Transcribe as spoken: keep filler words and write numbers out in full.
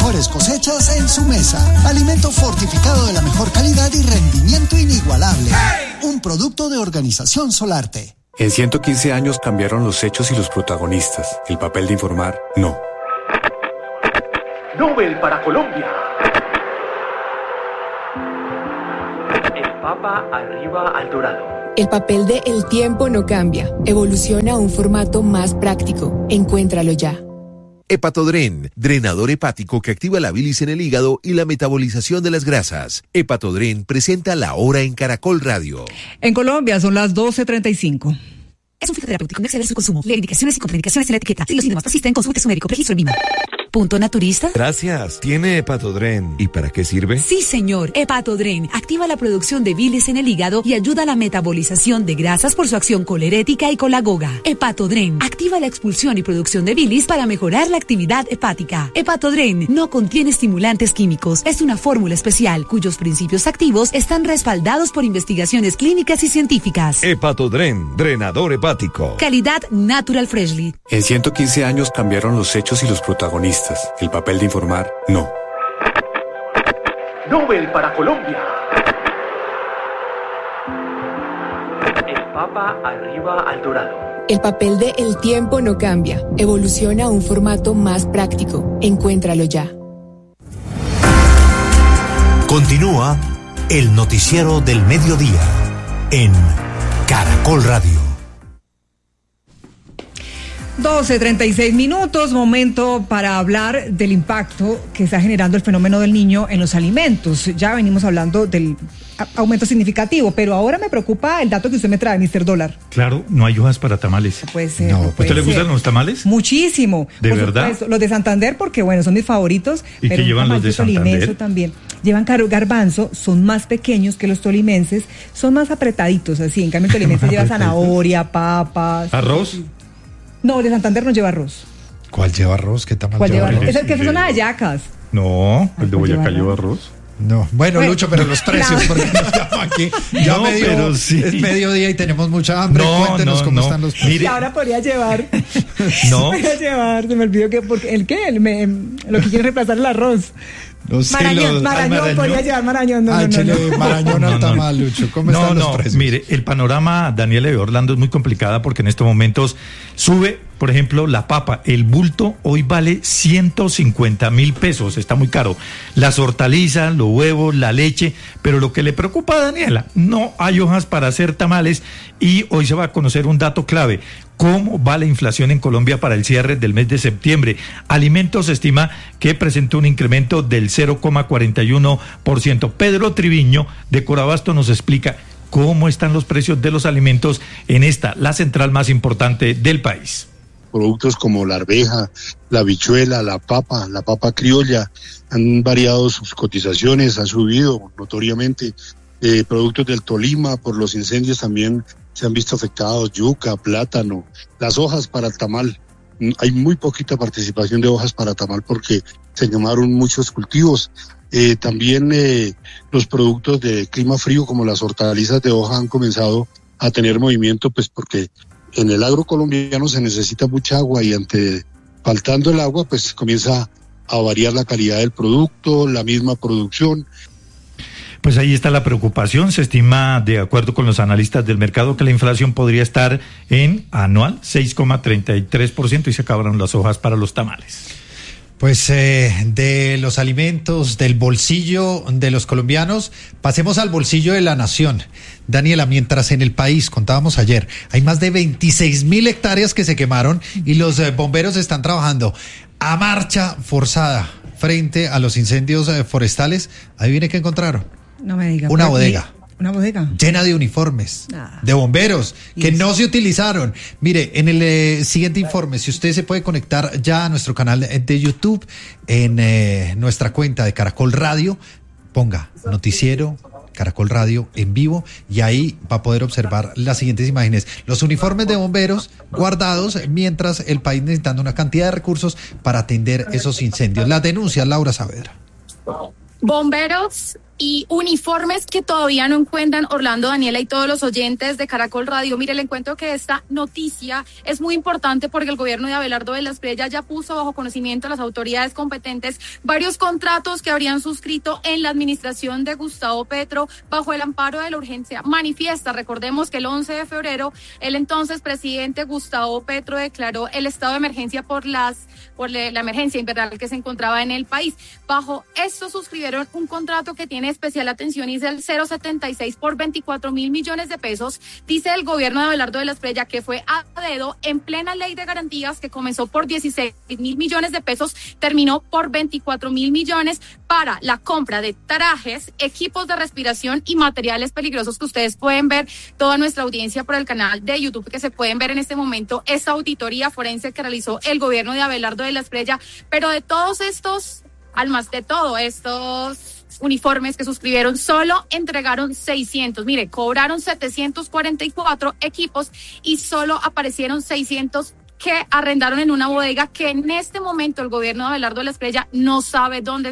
mejores cosechas en su mesa. Alimento fortificado de la mejor calidad y rendimiento inigualable. ¡Hey! Un producto de Organización Solarte. En ciento quince años cambiaron los hechos y los protagonistas. El papel de informar, no. Nobel para Colombia. El Papa arriba al dorado. El papel de El tiempo no cambia. Evoluciona a un formato más práctico. Encuéntralo ya. Hepatodren, drenador hepático que activa la bilis en el hígado y la metabolización de las grasas. Hepatodren presenta La Hora en Caracol Radio. En Colombia son las doce treinta y cinco. Es un fitoterapéutico, no exceder su consumo. Lee indicaciones y contraindicaciones en la etiqueta. Si los síntomas persisten, consulte a su médico. Registro en Vima. ¿Punto naturista? Gracias. ¿Tiene Hepatodren? ¿Y para qué sirve? Sí, señor. Hepatodren activa la producción de bilis en el hígado y ayuda a la metabolización de grasas por su acción colerética y colagoga. Hepatodren activa la expulsión y producción de bilis para mejorar la actividad hepática. Hepatodren no contiene estimulantes químicos. Es una fórmula especial cuyos principios activos están respaldados por investigaciones clínicas y científicas. Hepatodren, drenador hepático. Calidad Natural Freshly. En ciento quince años cambiaron los hechos y los protagonistas. El papel de informar, no. Nobel para Colombia. El Papa arriba al dorado. El papel de El tiempo no cambia. Evoluciona a un formato más práctico. Encuéntralo ya. Continúa el noticiero del mediodía en Caracol Radio. doce treinta y seis minutos, momento para hablar del impacto que está generando el fenómeno del niño en los alimentos. Ya venimos hablando del aumento significativo, pero ahora me preocupa el dato que usted me trae, mister Dólar. Claro, no hay hojas para tamales. Puede ser. No, no ¿a usted le gustan los tamales? Muchísimo. ¿De por verdad? Supuesto. Los de Santander, porque bueno, son mis favoritos. ¿Y pero qué llevan los de Santander? También. Llevan garbanzo, son más pequeños que los tolimenses, son más apretaditos, así. En cambio, el tolimense lleva zanahoria, papas. ¿Arroz? No, el de Santander no lleva arroz. ¿Cuál lleva arroz? ¿Qué tamal ¿Cuál lleva lleva arroz? arroz? Es el que son hallacas. No, el de Boyacá lleva arroz. No, bueno, bueno, Lucho, pero los precios, porque nos llama aquí. Ya no, medio, pero sí. Es mediodía y tenemos mucha hambre. No, Cuéntenos no, cómo no. están los precios. Mire. Y ahora podría llevar. No. Podría llevar, se me olvidó que, porque, ¿el qué? El, me, lo que quiere reemplazar el arroz. No sé, Marañón, los, Marañón, Marañón, podría llevar Marañón. No, ah, no, no, chile, no. Marañón al tamal, Lucho. ¿Cómo no, están los no, precios? Mire, el panorama, Daniela, de Orlando es muy complicada porque en estos momentos sube, por ejemplo, la papa. El bulto hoy vale ciento cincuenta mil pesos, está muy caro. Las hortalizas, los huevos, la leche, pero lo que le preocupa a Daniela, no hay hojas para hacer tamales y hoy se va a conocer un dato clave. ¿Cómo va la inflación en Colombia para el cierre del mes de septiembre? Alimentos estima que presentó un incremento del cero coma cuarenta y uno por ciento. Pedro Triviño, de Corabasto, nos explica cómo están los precios de los alimentos en esta, la central más importante del país. Productos como la arveja, la habichuela, la papa, la papa criolla, han variado sus cotizaciones, ha subido notoriamente. Eh, productos del Tolima, por los incendios también se han visto afectados, yuca, plátano, las hojas para el tamal. Hay muy poquita participación de hojas para tamal porque se quemaron muchos cultivos. Eh, también eh, los productos de clima frío como las hortalizas de hoja han comenzado a tener movimiento, pues porque en el agro colombiano se necesita mucha agua y ante faltando el agua pues comienza a variar la calidad del producto, la misma producción. Pues ahí está la preocupación. Se estima, de acuerdo con los analistas del mercado, que la inflación podría estar en anual seis coma treinta y tres por ciento y se acabaron las hojas para los tamales. Pues eh, de los alimentos, del bolsillo de los colombianos, pasemos al bolsillo de la nación. Daniela, mientras en el país, contábamos ayer, hay más de veintiséis mil hectáreas que se quemaron y los eh, bomberos están trabajando a marcha forzada frente a los incendios eh, forestales. Adivine qué encontraron. No me diga. Una bodega. Una bodega. Llena de uniformes, ah. de bomberos, que eso? no se utilizaron. Mire, en el eh, siguiente informe, si usted se puede conectar ya a nuestro canal de YouTube, en eh, nuestra cuenta de Caracol Radio, ponga noticiero Caracol Radio en vivo y ahí va a poder observar las siguientes imágenes. Los uniformes de bomberos guardados mientras el país necesitando una cantidad de recursos para atender esos incendios. Las denuncias, Laura Saavedra. Bomberos y uniformes que todavía no encuentran, Orlando, Daniela y todos los oyentes de Caracol Radio. Mire, le encuentro que esta noticia es muy importante porque el gobierno de Abelardo de la Espriella ya puso bajo conocimiento a las autoridades competentes varios contratos que habrían suscrito en la administración de Gustavo Petro bajo el amparo de la urgencia manifiesta. Recordemos que el once de febrero el entonces presidente Gustavo Petro declaró el estado de emergencia por las por la emergencia invernal que se encontraba en el país. Bajo esto suscribieron un contrato que tiene especial atención y es el cero setenta y seis por veinticuatro mil millones de pesos. Dice el gobierno de Abelardo de la Espriella que fue a dedo en plena ley de garantías que comenzó por dieciséis mil millones de pesos, terminó por veinticuatro mil millones para la compra de trajes, equipos de respiración y materiales peligrosos que ustedes pueden ver, toda nuestra audiencia por el canal de YouTube que se pueden ver en este momento, esta auditoría forense que realizó el gobierno de Abelardo de la Espriella. Pero de todos estos, al más de todo estos uniformes que suscribieron, solo entregaron seiscientos. Mire, cobraron setecientos cuarenta y cuatro equipos y solo aparecieron seiscientos que arrendaron en una bodega que en este momento el gobierno de Abelardo de la Espriella no sabe dónde